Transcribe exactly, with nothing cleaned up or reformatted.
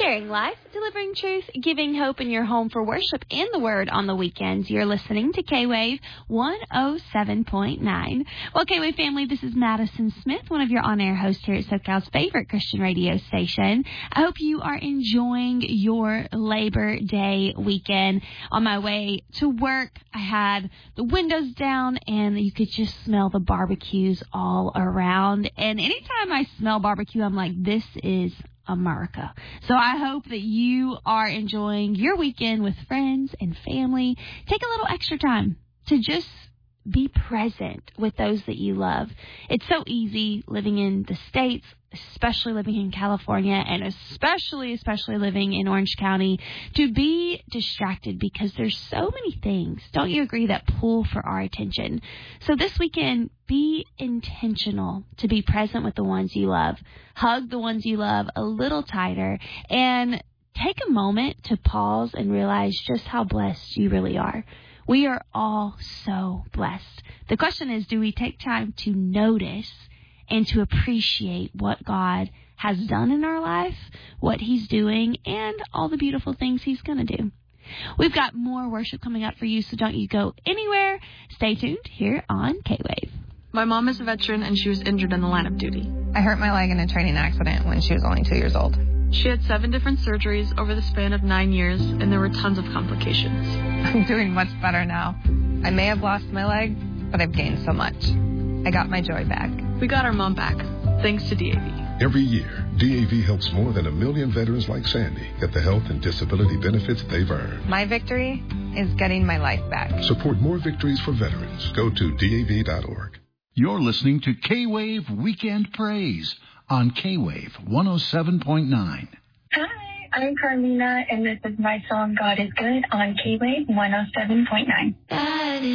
Sharing life, delivering truth, giving hope in your home for worship and the word on the weekends. You're listening to K-Wave one oh seven point nine. Well, K-Wave family, this is Madison Smith, one of your on-air hosts here at SoCal's favorite Christian radio station. I hope you are enjoying your Labor Day weekend. On my way to work, I had the windows down and you could just smell the barbecues all around. And anytime I smell barbecue, I'm like, this is America. So I hope that you are enjoying your weekend with friends and family. Take a little extra time to just be present with those that you love. It's so easy living in the States, especially living in California, and especially, especially living in Orange County, to be distracted because there's so many things, don't you agree, that pull for our attention. So this weekend, be intentional to be present with the ones you love. Hug the ones you love a little tighter, and take a moment to pause and realize just how blessed you really are. We are all so blessed. The question is, do we take time to notice and to appreciate what God has done in our life, what he's doing, and all the beautiful things he's going to do? We've got more worship coming up for you, so don't you go anywhere. Stay tuned here on K-Wave. My mom is a veteran, and she was injured in the line of duty. I hurt my leg in a training accident when she was only two years old. She had seven different surgeries over the span of nine years, and there were tons of complications. I'm doing much better now. I may have lost my leg, but I've gained so much. I got my joy back. We got our mom back, thanks to D A V. Every year, D A V helps more than a million veterans like Sandy get the health and disability benefits they've earned. My victory is getting my life back. Support more victories for veterans. Go to D A V dot org. You're listening to K-Wave Weekend Praise on K-Wave one oh seven point nine. Hi, I'm Carlina, and this is my song, God is Good, on K-Wave one oh seven point nine.